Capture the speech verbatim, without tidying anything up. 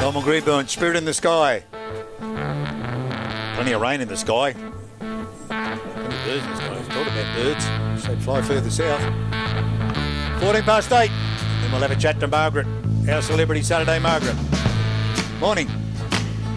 Norman Greenburn, Spirit in the Sky. Plenty of rain in the sky. Plenty of birds in the sky. We've talked about birds. So they fly further south. fourteen past eight. Then we'll have a chat to Margaret. Our Celebrity Saturday, Margaret. Morning.